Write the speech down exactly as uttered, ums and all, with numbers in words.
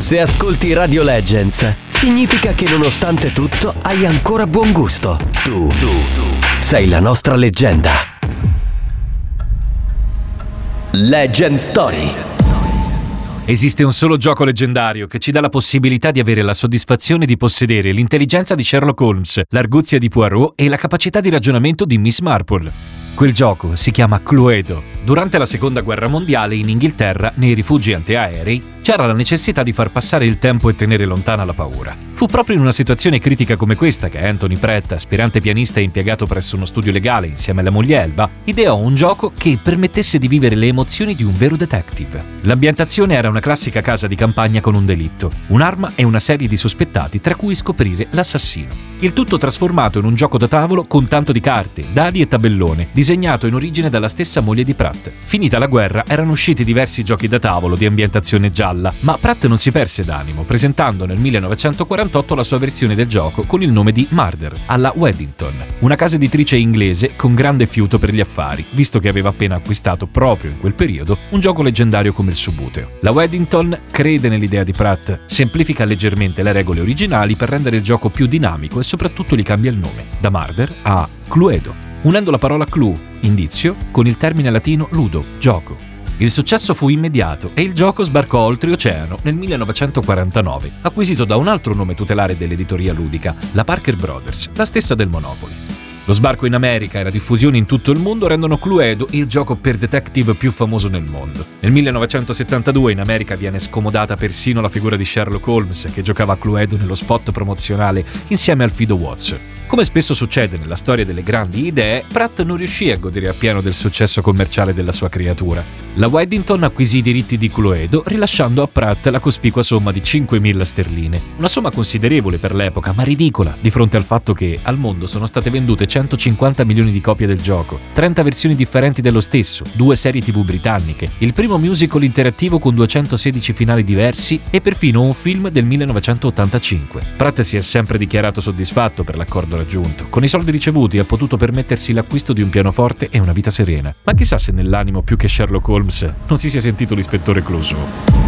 Se ascolti Radio Legends, significa che nonostante tutto hai ancora buon gusto. Tu, tu, tu, sei la nostra leggenda. Legend Story. Esiste un solo gioco leggendario che ci dà la possibilità di avere la soddisfazione di possedere l'intelligenza di Sherlock Holmes, l'arguzia di Poirot e la capacità di ragionamento di Miss Marple. Quel gioco si chiama Cluedo. Durante la Seconda Guerra Mondiale in Inghilterra, nei rifugi antiaerei, c'era la necessità di far passare il tempo e tenere lontana la paura. Fu proprio in una situazione critica come questa che Anthony Pratt, aspirante pianista e impiegato presso uno studio legale insieme alla moglie Elba, ideò un gioco che permettesse di vivere le emozioni di un vero detective. L'ambientazione era una classica casa di campagna con un delitto, un'arma e una serie di sospettati tra cui scoprire l'assassino. Il tutto trasformato in un gioco da tavolo con tanto di carte, dadi e tabellone, disegnato in origine dalla stessa moglie di Pratt. Finita la guerra, erano usciti diversi giochi da tavolo di ambientazione gialla, ma Pratt non si perse d'animo, presentando nel millenovecentoquarantotto la sua versione del gioco con il nome di Murder, alla Weddington, una casa editrice inglese con grande fiuto per gli affari, visto che aveva appena acquistato proprio in quel periodo un gioco leggendario come il Subuteo. La Weddington crede nell'idea di Pratt, semplifica leggermente le regole originali per rendere il gioco più dinamico e soprattutto gli cambia il nome, da Murder a Cluedo, unendo la parola clue, indizio, con il termine latino ludo, gioco. Il successo fu immediato e il gioco sbarcò oltreoceano nel millenovecentoquarantanove, acquisito da un altro nome tutelare dell'editoria ludica, la Parker Brothers, la stessa del Monopoly. Lo sbarco in America e la diffusione in tutto il mondo rendono Cluedo il gioco per detective più famoso nel mondo. Nel millenovecentosettantadue in America viene scomodata persino la figura di Sherlock Holmes, che giocava a Cluedo nello spot promozionale insieme al fido Watson. Come spesso succede nella storia delle grandi idee, Pratt non riuscì a godere appieno del successo commerciale della sua creatura. La Weddington acquisì i diritti di Cluedo, rilasciando a Pratt la cospicua somma di cinquemila sterline. Una somma considerevole per l'epoca, ma ridicola, di fronte al fatto che al mondo sono state vendute centocinquanta milioni di copie del gioco, trenta versioni differenti dello stesso, due serie tivù britanniche, il primo musical interattivo con duecentosedici finali diversi e perfino un film del millenovecentottantacinque. Pratt si è sempre dichiarato soddisfatto per l'accordo raggiunto. Con i soldi ricevuti ha potuto permettersi l'acquisto di un pianoforte e una vita serena. Ma chissà se nell'animo più che Sherlock Holmes non si sia sentito l'ispettore Clouseau.